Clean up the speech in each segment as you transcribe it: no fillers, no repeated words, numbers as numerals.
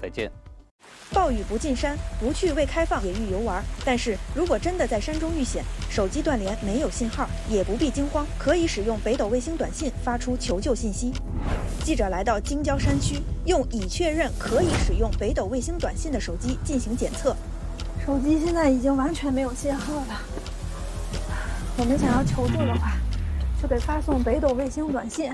再见。 暴雨不进山，不去未开放野域游玩。但是如果真的在山中遇险，手机断联没有信号，也不必惊慌，可以使用北斗卫星短信发出求救信息。记者来到京郊山区，用已确认可以使用北斗卫星短信的手机进行检测。 手机现在已经完全没有信号了。我们想要求救的话，就得发送北斗卫星短信。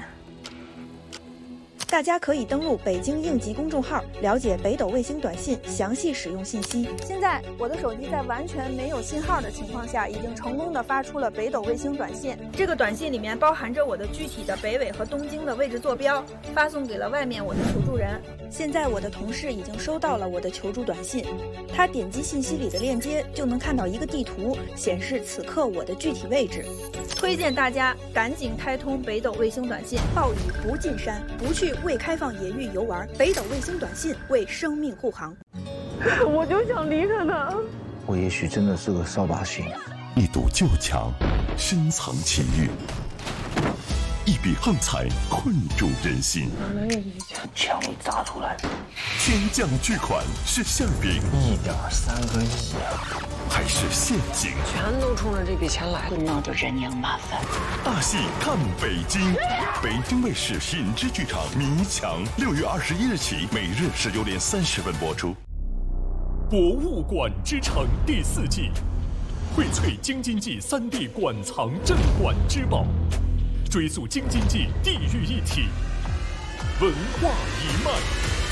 大家可以登录北京应急公众号，了解北斗卫星短信详细使用信息。 现在我的手机在完全没有信号的情况下，已经成功的发出了北斗卫星短信。这个短信里面包含着我的具体的北纬和东经的位置坐标，发送给了外面我的求助人。 现在我的同事已经收到了我的求助短信，他点击信息里的链接，就能看到一个地图，显示此刻我的具体位置。 推荐大家赶紧开通北斗卫星短信。 暴雨不进山，不去未开放野域游玩，北斗卫星短信为生命护航。 我就想离开他。 我也许真的是个扫把星。 一堵旧墙，深藏情欲；一笔横财，困住人心。 墙里砸出来的， 天降巨款是馅饼 1.3个亿啊！ 还是陷阱？ 全都冲着这笔钱来， 闹得人仰马翻。 大戏看北京，北京卫视品质剧场《迷墙》6月21日起，每日19点30分播出。博物馆之城第4季，荟萃京津冀3D 馆藏镇馆之宝，追溯京津冀地域一体，文化一脉。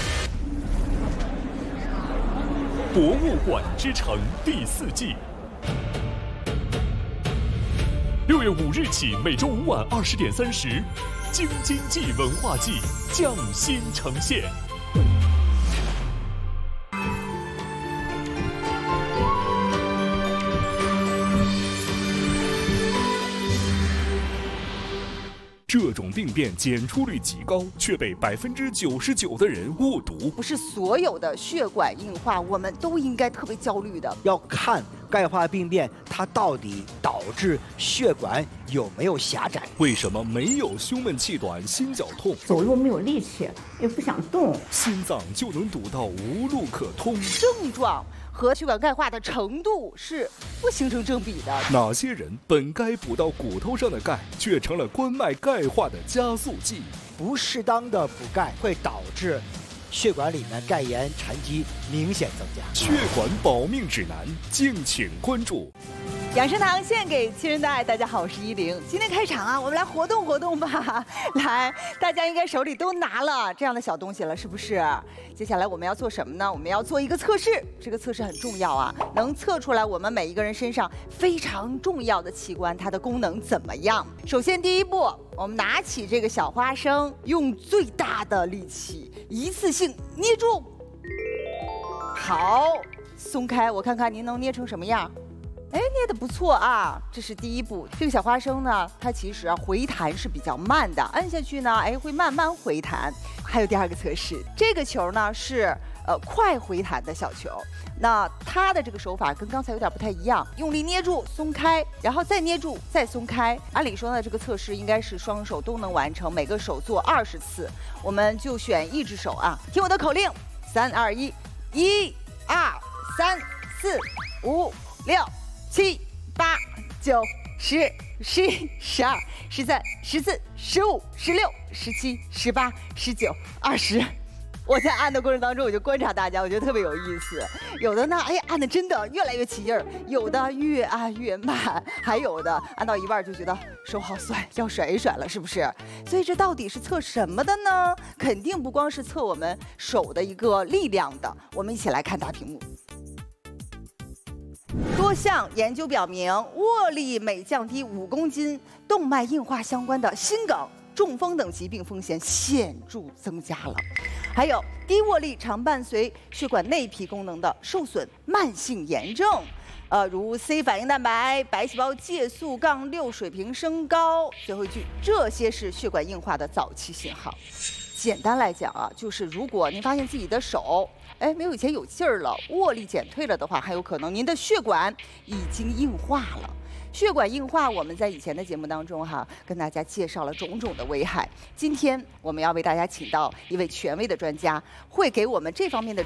博物馆之城第4季，6月5日起，每周5晚20点30，京津冀文化季匠心呈现。这种病变检出率极高，却被99%的人误读。 不是所有的血管硬化我们都应该特别焦虑的， 要看钙化病变它到底导致血管有没有狭窄。 为什么没有胸闷气短、心绞痛， 走路没有力气，也不想动， 心脏就能堵到无路可通？ 症状和血管钙化的程度是不形成正比的。 哪些人本该补到骨头上的钙，却成了冠脉钙化的加速剂？ 不适当的补钙会导致血管里面钙盐沉积明显增加。 血管保命指南，敬请关注。 养生堂献给亲人的爱，大家好，我是10。今天开场啊，我们来活动活动吧。来，大家应该手里都拿了这样的小东西了，是不是？接下来我们要做什么呢？我们要做一个测试，这个测试很重要啊，能测出来我们每一个人身上非常重要的器官它的功能怎么样。首先第一步，我们拿起这个小花生，用最大的力气一次性捏住。好，松开，我看看您能捏成什么样。哎，捏得不错啊，这是第一步。这个小花生呢，它其实回弹是比较慢的，按下去呢，哎，会慢慢回弹。还有第二个测试，这个球呢是快回弹的小球，那它的这个手法跟刚才有点不太一样，用力捏住，松开，然后再捏住，再松开。按理说呢，这个测试应该是双手都能完成，每个手做20次，我们就选一只手啊。听我的口令，3、2、1，1、2、3、4、5、6、7、8、9、10、11、12、13、14、15、16、17、18、19、20。我在按的过程当中，我就观察大家，我觉得特别有意思。有的呢，哎，按的真的越来越起劲儿；有的越按越慢，还有的按到一半就觉得手好酸，要甩一甩了，是不是？所以这到底是测什么的呢？肯定不光是测我们手的一个力量的。我们一起来看大屏幕。多项研究表明，握力每降低5公斤，动脉硬化相关的心梗、中风等疾病风险显著增加了。还有低握力常伴随血管内皮功能的受损、慢性炎症，如 C 反应蛋白、白细胞介素-6水平升高。最后一句，这些是血管硬化的早期信号。简单来讲啊，就是如果您发现自己的手，哎，没有以前有劲儿了，握力减退了的话，还有可能您的血管已经硬化了。血管硬化，我们在以前的节目当中跟大家介绍了种种的危害。今天我们要为大家请到一位权威的专家，会给我们这方面的